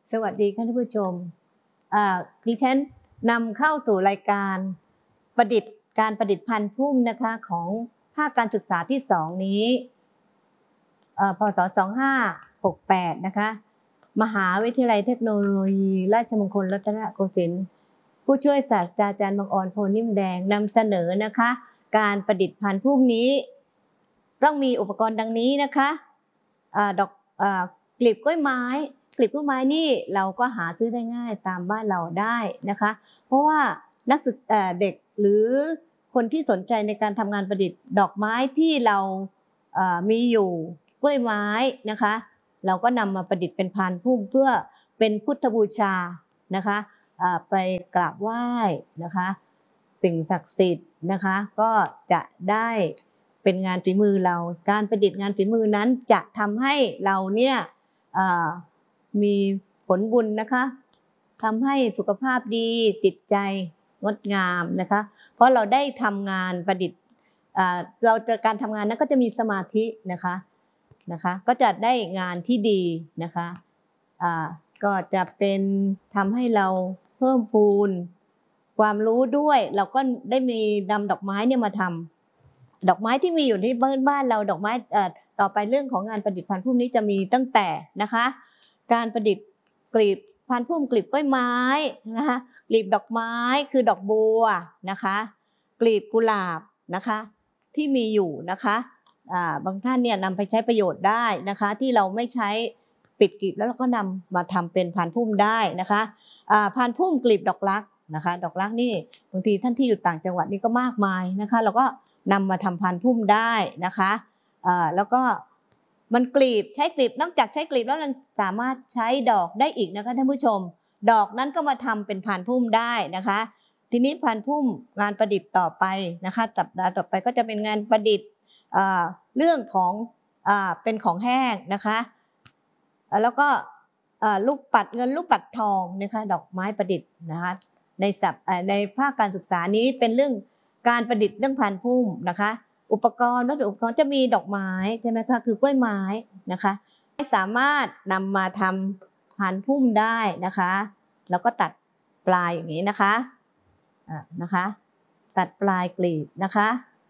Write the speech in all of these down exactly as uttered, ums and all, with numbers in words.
สวัสดีท่านผู้ชมดิฉันนำเข้าสู่รายการประดิษฐ์การประดิษฐ์พันธุ์พุ่มนะคะของภาคการศึกษาที่สองนี้พศสองพันห้าร้อยหกสิบแปดนะคะมหาวิทยาลัยเทคโนโลยีราชมงคลรัตนโกสินทร์ผู้ช่วยศาสตราจารย์บังออนโพนิ่มแดงนำเสนอนะคะการประดิษฐ์พันธุ์พุ่มนี้ต้องมีอุปกรณ์ดังนี้นะคะดอกกลีบกล้วยไม้กลีบกล้วยไม้นี่เราก็หาซื้อได้ง่ายตามบ้านเราได้นะคะเพราะว่านักศึกษาเด็กหรือคนที่สนใจในการทำงานประดิษฐ์ดอกไม้ที่เรามีอยู่กล้วยไม้นะคะเราก็นำมาประดิษฐ์เป็นพานพุ่มเพื่อเป็นพุทธบูชานะคะไปกราบไหว้นะคะสิ่งศักดิ์สิทธิ์นะคะก็จะได้เป็นงานฝีมือเราการประดิษฐ์งานฝีมือนั้นจะทำให้เราเนี่ยมีผลบุญนะคะทำให้สุขภาพดีจิตใจงดงามนะคะเพราะเราได้ทำงานประดิษฐ์เราจะการทำงานนั้นก็จะมีสมาธินะคะนะคะก็จะได้งานที่ดีนะคะก็จะเป็นทำให้เราเพิ่มพูนความรู้ด้วยเราก็ได้มีนำดอกไม้เนี่ยมาทำดอกไม้ที่มีอยู่ที่บ้านบ้านเราดอกไม้ต่อไปเรื่องของงานประดิษฐ์พันธุ์พุ่มนี้จะมีตั้งแต่นะคะการประดิษฐ์กลีบพันธุ์พุ่มกลีบกล้วยไม้นะคะกลีบดอกไม้คือดอกบัวนะคะกลีบกุหลาบนะคะที่มีอยู่นะคะบางท่านเนี่ยนำไปใช้ประโยชน์ได้นะคะที่เราไม่ใช้ปิดกลีบแล้วเราก็นำมาทำเป็นพันธุ์พุ่มได้นะคะพันธุ์พุ่มกลีบดอกรักนะคะดอกรักนี่บางทีท่านที่อยู่ต่างจังหวัดนี่ก็มากมายนะคะเราก็นำมาทำพันธุ์พุ่มได้นะคะแล้วก็มันกลีบใช้กลีบนอกจากใช้กลีบแล้วยังสามารถใช้ดอกได้อีกนะคะท่านผู้ชมดอกนั้นก็มาทำเป็นพันธุ์พุ่มได้นะคะทีนี้พันธุ์พุ่มงานประดิษฐ์ต่อไปนะคะสัปดาห์ต่อไปก็จะเป็นงานประดิษฐ์เรื่องของเป็นของแห้งนะคะแล้วก็ลูกปัดเงินลูกปัดทองนะคะดอกไม้ประดิษฐ์นะคะในสัปในภาคการศึกษานี้เป็นเรื่องการประดิษฐ์เรื่องพันธุ์พุ่มนะคะอุปกรณ์วัสดุอุปกรณ์จะมีดอกไม้ใช่ไหมคะคือกล้วยไม้นะคะสามารถนำมาทำพันธุ์พุ่มได้นะคะแล้วก็ตัดปลายอย่างนี้นะคะอ่านะคะตัดปลายกลีบนะคะ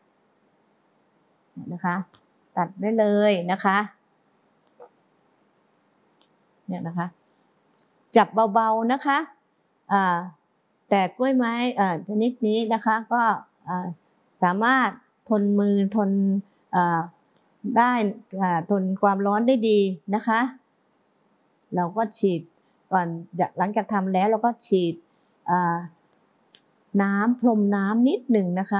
นะคะตัดได้เลยนะคะเนี่ยนะคะจับเบาๆนะคะอ่าแต่กล้วยไม้อ่าชนิดนี้นะคะก็อ่าสามารถทนมือทนได้ทนความร้อนได้ดีนะคะเราก็ฉีดก่อนหลังจากทำแล้วเราก็ฉีดน้ำพรมน้ำนิดหนึ่งนะคะ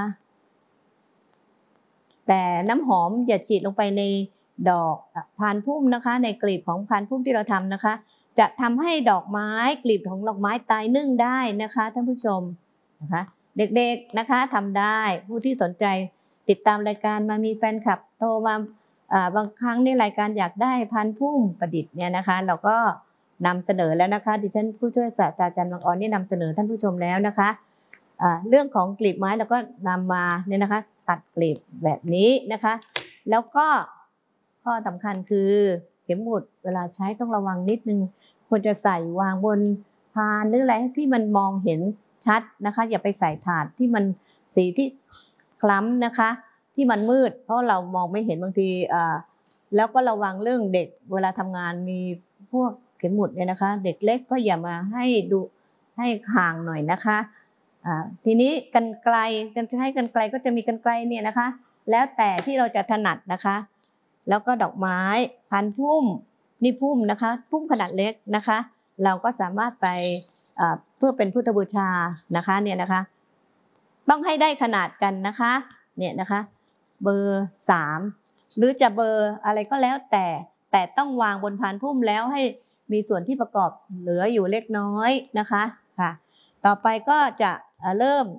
แต่น้ำหอมอย่าฉีดลงไปในดอกพานพุ่มนะคะในกลีบของพานพุ่มที่เราทำนะคะจะทำให้ดอกไม้กลีบของดอกไม้ตายนึ่งได้นะคะท่านผู้ชมนะคะเด็กๆนะคะทำได้ผู้ที่สนใจติดตามรายการมามีแฟนคลับโทรมาบางครั้งในรายการอยากได้พันธุ์พุ่มประดิษฐ์เนี่ยนะคะเราก็นำเสนอแล้วนะคะดิฉันผู้ช่วยศาสตราจารย์บังออนนี่นำเสนอท่านผู้ชมแล้วนะคะเรื่องของกลีบไม้เราก็นำมาเนี่ยนะคะตัดกลีบแบบนี้นะคะแล้วก็ข้อสำคัญคือเข็มหมุดเวลาใช้ต้องระวังนิดนึงควรจะใส่วางบนพานหรืออะไรที่มันมองเห็นชัดนะคะอย่าไปใส่ถาดที่มันสีที่คล้ำนะคะที่มันมืดเพราะเรามองไม่เห็นบางทีแล้วก็ระวังเรื่องเด็กเวลาทำงานมีพวกเข็มหมุดเนี่ยนะคะเด็กเล็กก็อย่ามาให้ดูให้ห่างหน่อยนะคะทีนี้กรรไกรการใช้กรรไกรก็จะมีกรรไกรเนี่ยนะคะแล้วแต่ที่เราจะถนัดนะคะแล้วก็ดอกไม้พันพุ่มนี่พุ่มนะคะพุ่มขนาดเล็กนะคะเราก็สามารถไปเพื่อเป็นพุทธบูชานะคะเนี่ยนะคะต้องให้ได้ขนาดกันนะคะเนี่ยนะคะเบอร์สามหรือจะเบอร์อะไรก็แล้วแต่แต่ต้องวางบนพานพุ่มแล้วให้มีส่วนที่ประกอบเหลืออยู่เล็กน้อยนะคะค่ะต่อไปก็จะเริ่ม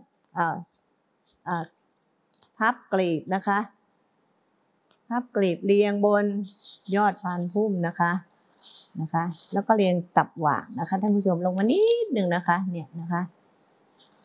พับกลีบนะคะพับกลีบเรียงบนยอดพานพุ่มนะคะนะคะแล้วก็เรียงตับหว่างนะคะท่านผู้ชมลงมานิดหนึ่งนะคะเนี่ยนะคะ